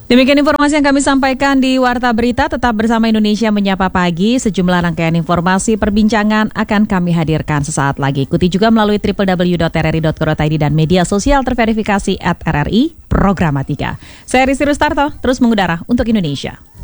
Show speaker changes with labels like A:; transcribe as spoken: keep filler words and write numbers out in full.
A: Demikian informasi yang kami sampaikan di Warta Berita. Tetap bersama Indonesia Menyapa Pagi. Sejumlah rangkaian informasi perbincangan akan kami hadirkan sesaat lagi. Ikuti juga melalui w w w dot r r i dot co dot i d dan media sosial terverifikasi at R R I Programatika. Saya Rizky Rustarto, terus mengudara untuk Indonesia.